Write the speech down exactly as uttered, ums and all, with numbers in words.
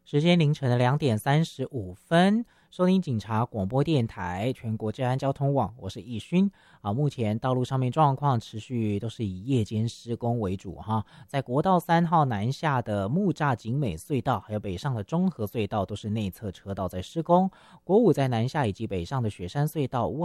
时间凌晨的两点三十五分，收听警察广播电台全国治安交通网，我是易勋啊。目前道路上面状况持续都是以夜间施工为主哈，在国道三号南下的木栅景美隧道，还有北上的中和隧道都是内侧车道在施工。国五在南下以及北上的雪山隧道外